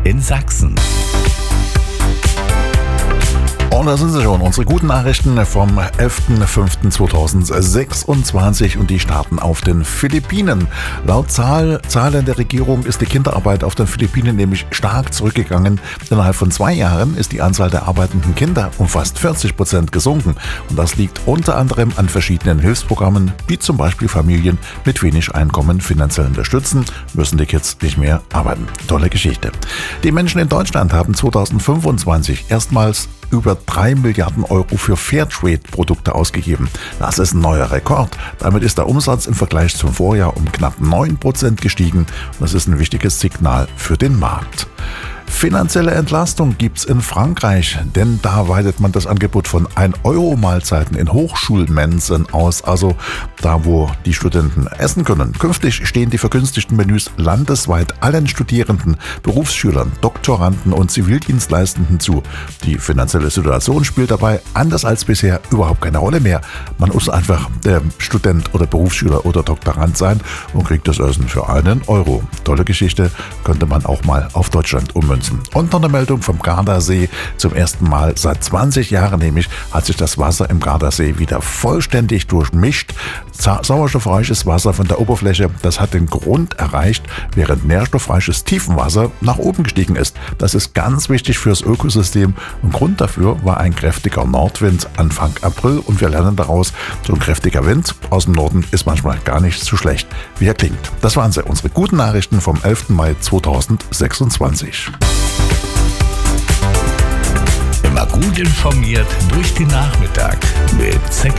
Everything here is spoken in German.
in Sachsen. Und da sind sie schon, unsere guten Nachrichten vom 11.05.2026 und die starten auf den Philippinen. Laut Zahlen der Regierung ist die Kinderarbeit auf den Philippinen nämlich stark zurückgegangen. Innerhalb von 2 Jahren ist die Anzahl der arbeitenden Kinder um fast 40% gesunken. Und das liegt unter anderem an verschiedenen Hilfsprogrammen, wie zum Beispiel Familien mit wenig Einkommen finanziell unterstützen, müssen die Kids nicht mehr arbeiten. Tolle Geschichte. Die Menschen in Deutschland haben 2025 erstmals über 3 Milliarden Euro für Fairtrade-Produkte ausgegeben. Das ist ein neuer Rekord. Damit ist der Umsatz im Vergleich zum Vorjahr um knapp 9% gestiegen. Das ist ein wichtiges Signal für den Markt. Finanzielle Entlastung gibt's in Frankreich, denn da weitet man das Angebot von 1-Euro-Mahlzeiten in Hochschulmensen aus, also da, wo die Studenten essen können. Künftig stehen die vergünstigten Menüs landesweit allen Studierenden, Berufsschülern, Doktoranden und Zivildienstleistenden zu. Die finanzielle Situation spielt dabei, anders als bisher, überhaupt keine Rolle mehr. Man muss einfach Student oder Berufsschüler oder Doktorand sein und kriegt das Essen für 1 Euro. Tolle Geschichte, könnte man auch mal auf Deutschland ummünzen. Und noch eine Meldung vom Gardasee. Zum ersten Mal seit 20 Jahren nämlich hat sich das Wasser im Gardasee wieder vollständig durchmischt. Sauerstoffreiches Wasser von der Oberfläche, das hat den Grund erreicht, während nährstoffreiches Tiefenwasser nach oben gestiegen ist. Das ist ganz wichtig fürs Ökosystem und Grund dafür war ein kräftiger Nordwind Anfang April und wir lernen daraus, so ein kräftiger Wind aus dem Norden ist manchmal gar nicht so schlecht, wie er klingt. Das waren sie, unsere guten Nachrichten vom 11. Mai 2026. Immer gut informiert durch den Nachmittag mit